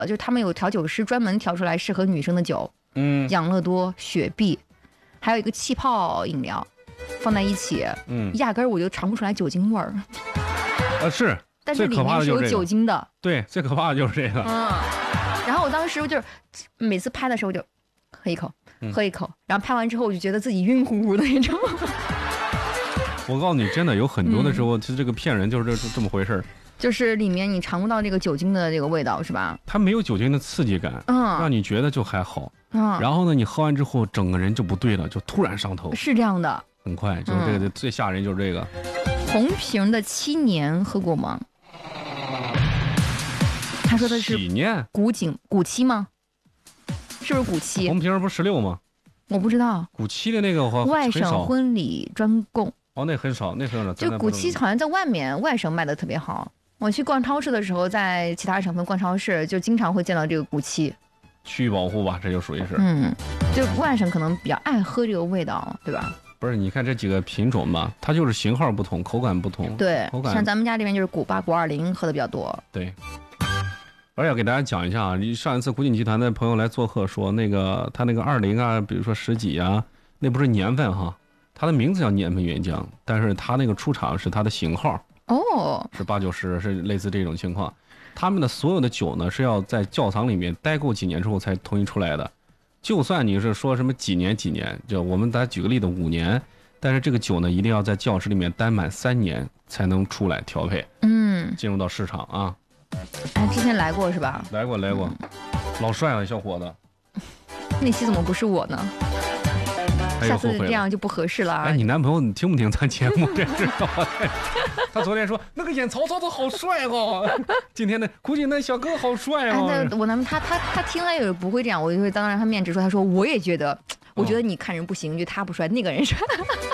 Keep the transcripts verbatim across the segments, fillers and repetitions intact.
就他们有调酒师专门调出来适合女生的酒， 嗯， 养乐多、雪碧，还有一个气泡饮料，放在一起， 嗯， 压根儿我就尝不出来酒精味儿。 呃是， 但是里面是有酒精的。 对，最可怕的就是这个。 嗯，然后我当时就是每次拍的时候就喝一口，喝一口，嗯、然后拍完之后我就觉得自己晕乎乎的那种。 我告诉你，真的有很多的时候，其实这个骗人就是这这么回事儿。 就是里面你尝不到这个酒精的这个味道，是吧？ 它没有酒精的刺激感，嗯，让你觉得就还好，嗯。然后呢，你喝完之后，整个人就不对了，就突然上头。是这样的， 很快，就是这个、嗯、最吓人就是这个。 红瓶的七年喝过吗？他说的是几年？ 古井古七吗？是不是古七？ 红瓶不是十六吗？ 我不知道。 古七的那个话， 外省婚礼专供。 哦，那很少，那很少。 就古七好像在外面外省卖的特别好。我去逛超市的时候，在其他省份逛超市，就经常会见到这个古七。 区域保护吧，这就属于是。 嗯，就外省可能比较爱喝这个味道，对吧？ 不是，你看这几个品种吧，它就是型号不同，口感不同。 对， 口感像咱们家这边就是古八、古二零喝的比较多。 对。而且要给大家讲一下啊，你上一次古井集团的朋友来做客说，那个他那个二零啊，比如说十几啊，那不是年份哈，它的名字叫年份原浆，但是它那个出厂是它的型号。哦，是八九十，是类似这种情况。他们的所有的酒呢，是要在窖藏里面待够几年之后才统一出来的。就算你是说什么几年几年，就我们咱举个例子，五年，但是这个酒呢，一定要在窖室里面待满三年才能出来调配，嗯，进入到市场啊。 哎，之前来过是吧？ 来过来过，老帅了，小伙子。 那期怎么不是我呢？下次这样就不合适了。 哎，你男朋友你听不听咱节目？这是他昨天说那个演曹操的好帅哦，今天的估计那小哥好帅哦。 哎，我男他他他听了也不会这样，我就会当着他面直说，他说我也觉得，我觉得你看人不行，就他不帅，那个人帅。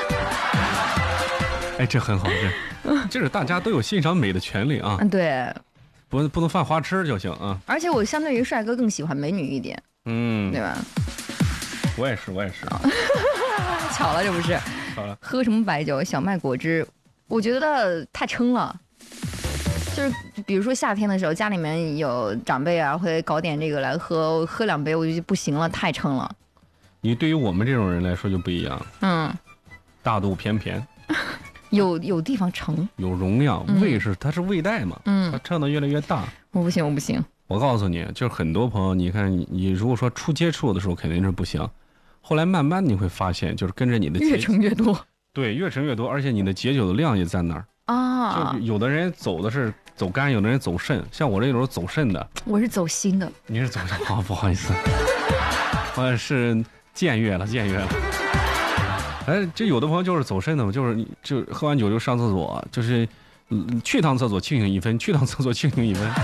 哎，这很好，这这是大家都有欣赏美的权利啊。 对， 不不能犯花痴就行啊。 而且我相对于帅哥更喜欢美女一点，嗯，对吧？ 我也是，我也是。 巧了，这不是？ 巧了。 喝什么白酒？小麦果汁，我觉得太撑了。就是比如说夏天的时候，家里面有长辈啊，会搞点这个来喝，喝两杯我就不行了，太撑了。 你对于我们这种人来说就不一样。嗯。大肚便便。 有有地方盛， 有容量，胃是、嗯、它是胃袋嘛，嗯，它撑得越来越大。 我不行，我不行。 我告诉你，就是很多朋友，你看你你如果说初接触的时候肯定是不行，后来慢慢你会发现，就是跟着你的越盛越多， 对，越盛越多，而且你的解酒的量也在那儿啊。就有的人走的是走肝，有的人走肾，像我这种走肾的， 我是走心的。 你是走肾啊？不好意思，我是僭越了，僭越了。哎，这有的朋友就是走肾的嘛，就是就喝完酒就上厕所，就是、嗯、去趟厕所清醒一分，去趟厕所清醒一分，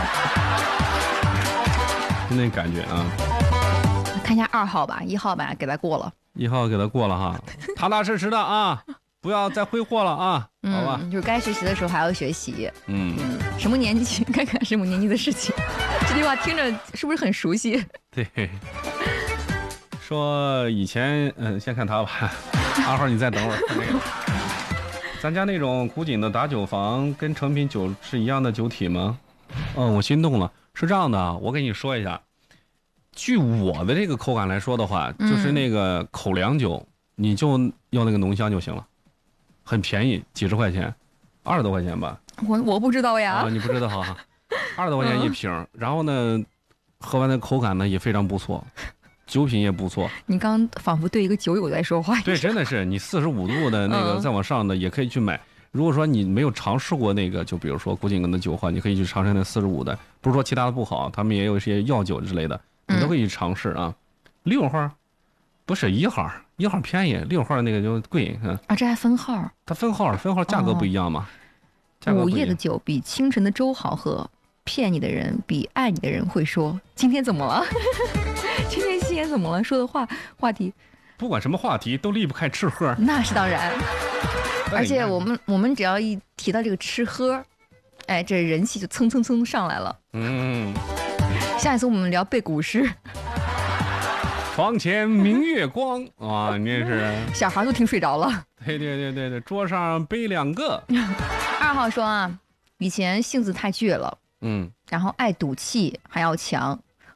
就那感觉啊。 看一下二号吧，一号吧，给他过了。 一号给他过了哈，踏踏实实的啊，不要再挥霍了啊， 嗯、 好吧？ 就是该学习的时候还要学习。嗯嗯，什么年纪该干什么年纪的事情，这句话听着是不是很熟悉？ 对。说以前，嗯，先看他吧。二号，你再等会儿。那个，咱家那种古井的打酒房跟成品酒是一样的酒体吗？嗯，我心动了。是这样的，我跟你说一下，据我的这个口感来说的话，就是那个口粮酒，你就要那个浓香就行了，很便宜，几十块钱，二十多块钱吧。 我我不知道呀。 啊，你不知道哈？二十多块钱一瓶，嗯、然后呢，喝完的口感呢也非常不错。酒品也不错， 你刚仿佛对一个酒友在说话。 对，真的是你四十五度的那个再往上的也可以去买。如果说你没有尝试过那个，就比如说古井根的酒的话，你可以去尝试那四十五的。不是说其他的不好，他们也有一些药酒之类的，你都可以去尝试啊。六号不是一号，一号便宜，六号那个就贵。嗯啊，这还分号？ 它分号，分号价格不一样嘛。 哦、午夜的酒比清晨的粥好喝，骗你的人比爱你的人会说。今天怎么了？今天夕颜怎么了？说的话话题， 不管什么话题都离不开吃喝。 那是当然，而且我们我们只要一提到这个吃喝，哎，这人气就蹭蹭蹭上来了。嗯，下一次我们聊背古诗。 床前明月光啊，你这是小孩都听睡着了。 对对对对对，桌上杯两个。 二号说啊，以前性子太倔了，嗯，然后爱赌气还要强。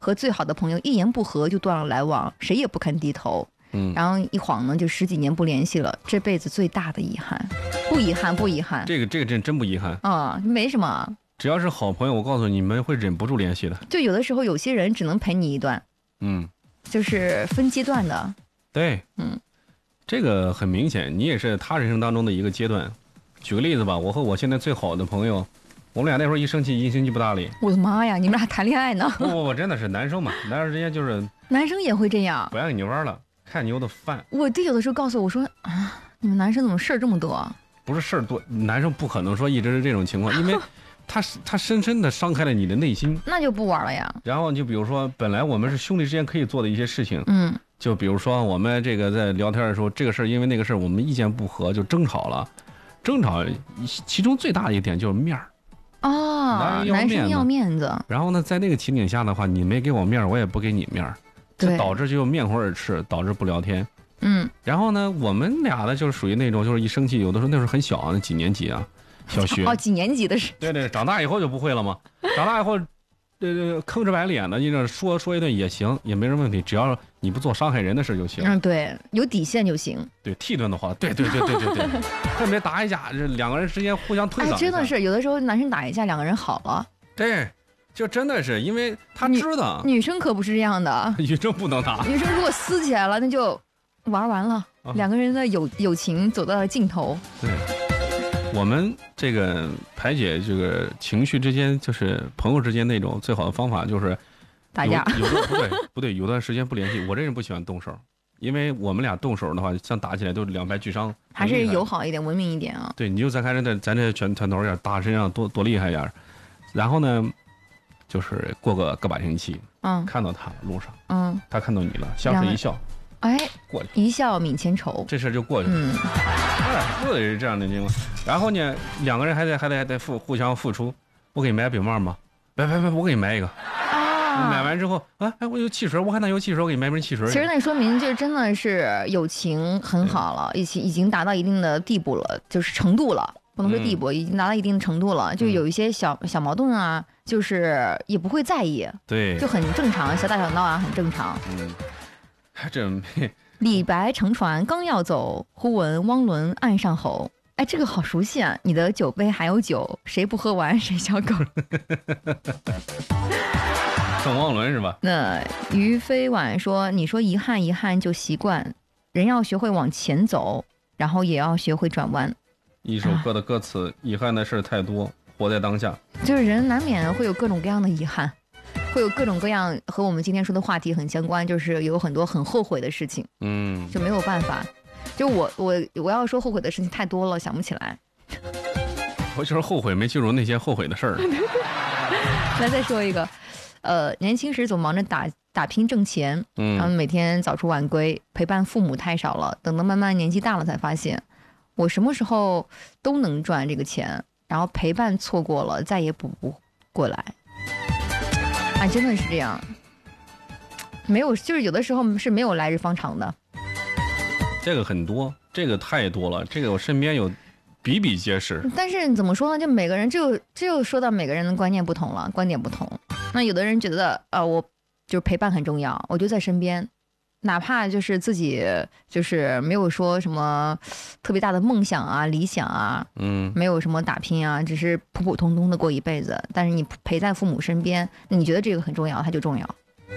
和最好的朋友一言不合就断了来往，谁也不肯低头。 嗯， 然后一晃呢，就十几年不联系了，这辈子最大的遗憾。不遗憾，不遗憾。 这个这个真真不遗憾啊、嗯，没什么。 只要是好朋友，我告诉你，你们会忍不住联系的。 就有的时候，有些人只能陪你一段， 嗯， 就是分阶段的。 对， 嗯， 这个很明显，你也是他人生当中的一个阶段。举个例子吧，我和我现在最好的朋友，我们俩那时候一生气，一星期不搭理。 我的妈呀，你们俩谈恋爱呢？ 不不不，真的是男生嘛，男生之间就是男生也会这样， 不让你玩了，看你有的烦。 我弟有的时候告诉我说啊，你们男生怎么事儿这么多？ 不是事儿多，男生不可能说一直是这种情况，因为他他深深的伤害了你的内心， 那就不玩了呀。 然后就比如说，本来我们是兄弟之间可以做的一些事情， 嗯， 就比如说我们这个在聊天的时候，这个事儿因为那个事儿我们意见不合就争吵了，争吵其中最大的一点就是面儿。 哦，男生要面子。 然后呢，在那个情景下的话，你没给我面儿，我也不给你面儿，就导致就面红耳赤，导致不聊天。 嗯， 然后呢，我们俩呢就是属于那种，就是一生气，有的时候那时候很小啊，几年级啊，小学哦，几年级的是？ 对对，长大以后就不会了嘛。长大以后，呃，吭哧白脸的，你这说说一顿也行，也没什么问题，只要你不做伤害人的事就行。 嗯，对，有底线就行。 对，替顿的话，对对对对对对，特别打一架，这两个人之间互相推搡。 哎，真的是有的时候男生打一架，两个人好了。 对。就真的是因为他知道， 女生可不是这样的， 女生不能打。 女生如果撕起来了，那就玩完了，啊、两个人的友友情走到了尽头。 对，我们这个排解这个情绪之间，就是朋友之间那种最好的方法就是打架。 有有不对不对，有段时间不联系，我这人不喜欢动手，因为我们俩动手的话，像打起来都是两败俱伤。 还是友好一点，文明一点啊。 对，你就咱看人这咱这拳拳头呀，打身上多多厉害呀，然后呢？就是过个个把星期， 嗯， 看到他路上， 嗯， 他看到你了，相视一笑， 哎， 过去， 一笑泯千愁， 这事就过去了。 嗯， 哎，不得是这样的情况。然后呢，两个人还得还得还得付互相付出。我给你买饼帽吗？别别别，我给你买一个。啊，买完之后，啊，哎，我有汽水，我看他有汽水，我给你买瓶汽水。 其实那说明就真的是友情很好了，已经已经达到一定的地步了，就是程度了。不能说地步，嗯、已经达到一定程度了，就有一些小、嗯、小矛盾啊，就是也不会在意， 对， 就很正常，小打小闹啊，很正常。 嗯，还真。 李白乘船刚要走，忽闻汪伦岸上吼。哎，这个好熟悉啊！你的酒杯还有酒，谁不喝完谁小狗。 宋汪伦是吧？ 那于飞婉说：“你说遗憾遗憾就习惯，人要学会往前走，然后也要学会转弯。” 一首歌的歌词，遗憾的事太多，活在当下。 就是人难免会有各种各样的遗憾，会有各种各样和我们今天说的话题很相关，就是有很多很后悔的事情， 嗯， 就没有办法。就我我我要说后悔的事情太多了，想不起来。 我就是后悔没记住那些后悔的事儿。 来再说一个，呃，年轻时总忙着打打拼挣钱，嗯，然后每天早出晚归，陪伴父母太少了。等到慢慢年纪大了，才发现。我什么时候都能赚这个钱，然后陪伴错过了，再也补不过来。啊，真的是这样，没有，就是有的时候是没有来日方长的。 这个很多，这个太多了，这个我身边有比比皆是。 但是怎么说呢？就每个人就就说到每个人的观念不同了，观点不同。那有的人觉得啊、呃，我就是陪伴很重要，我就在身边。哪怕就是自己就是没有说什么特别大的梦想啊、理想啊， 嗯， 没有什么打拼啊，只是普普通通的过一辈子。但是你陪在父母身边，那你觉得这个很重要，它就重要。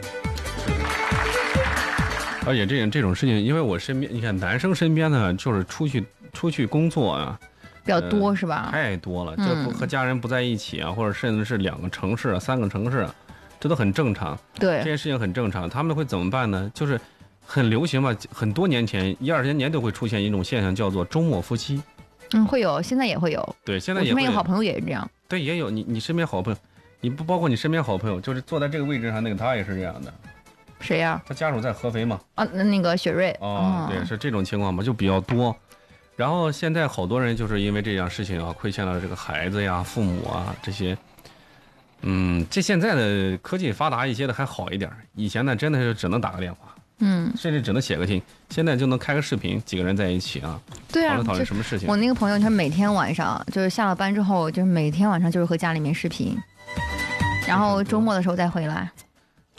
而且这种这种事情，因为我身边，你看男生身边呢，就是出去出去工作啊， 比较多、呃、是吧？ 太多了，就不和家人不在一起啊，嗯、或者甚至是两个城市、啊、三个城市、啊，这都很正常。 对， 这件事情很正常。他们会怎么办呢？就是。很流行嘛，很多年前一二十年都会出现一种现象，叫做周末夫妻。 嗯，会有，现在也会有。 对，现在也会有。 我身边有好朋友也是这样。 对，也有你，你身边好朋友，你不包括你身边好朋友，就是坐在这个位置上那个他也是这样的。 谁呀、啊？ 他家属在合肥嘛？ 啊，那个雪瑞。 哦，对，是这种情况嘛，就比较多。然后现在好多人就是因为这样事情啊，亏欠了这个孩子呀、父母啊这些。嗯，这现在的科技发达一些的还好一点，以前呢真的是只能打个电话。 嗯， 甚至只能写个信，现在就能开个视频，几个人在一起啊， 对啊， 讨论讨论什么事情。 我那个朋友他每天晚上就是下了班之后，就是每天晚上就是和家里面视频，然后周末的时候再回来。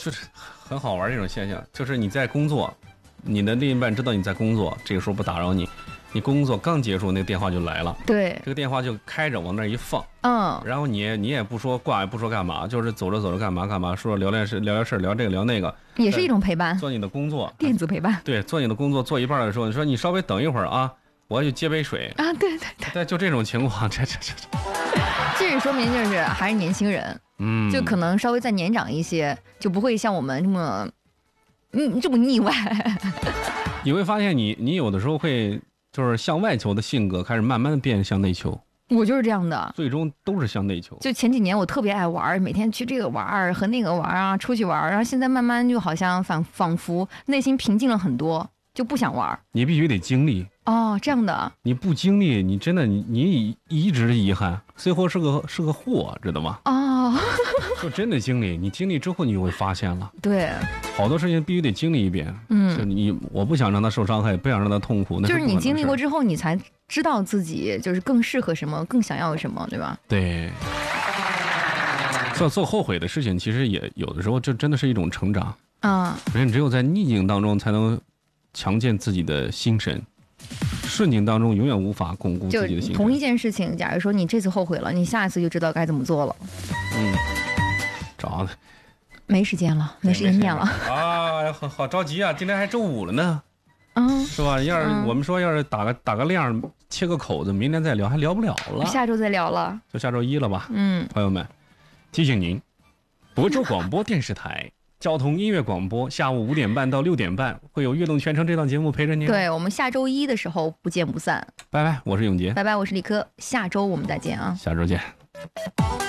就是很好玩这种现象，就是你在工作，你的另一半知道你在工作，这个时候不打扰你，你工作刚结束，那个电话就来了， 对， 这个电话就开着往那一放， 嗯， 然后你也你也不说挂，也不说干嘛，就是走着走着干嘛干嘛，说聊聊事聊聊事聊这个聊那个， 也是一种陪伴， 做你的工作， 电子陪伴。 对，做你的工作做一半的时候，你说你稍微等一会儿啊，我要去接杯水啊，对对对， 对，就这种情况，这这这这， 这说明就是还是年轻人， 嗯， 就可能稍微再年长一些，就不会像我们这么，嗯，这么腻歪。 你会发现你你有的时候会就是向外求的性格开始慢慢的变向内求， 我就是这样的， 最终都是向内求。 就前几年我特别爱玩，每天去这个玩和那个玩啊，出去玩，然后现在慢慢就好像仿仿佛内心平静了很多，就不想玩。 你必须得经历哦，这样的， 你不经历，你真的你你一直遗憾，最后是个是个祸，知道吗？ 哦， 就真的经历，你经历之后你就会发现了， 对， 好多事情必须得经历一遍。 嗯， 就你我不想让他受伤害，不想让他痛苦，那就是你经历过之之后，你才知道自己就是更适合什么，更想要什么，对吧？ 对。做做后悔的事情，其实也有的时候这真的是一种成长啊。 人只有在逆境当中才能强健自己的心神。顺境当中永远无法巩固自己的心。 就同一件事情，假如说你这次后悔了，你下一次就知道该怎么做了。 嗯，找没时间了，没时间念了啊，好好着急啊！今天还周五了呢， 嗯， 是吧？要是、嗯、我们说要是打个打个量，切个口子，明天再聊还聊不了了， 下周再聊了， 就下周一了吧？ 嗯， 朋友们，提醒您，亳州广播电视台。交通音乐广播，下午五点半到六点半会有《悦动全程》这档节目陪着您。 对，我们下周一的时候不见不散。 拜拜，我是永杰。 拜拜，我是李科。下周我们再见啊！ 下周见。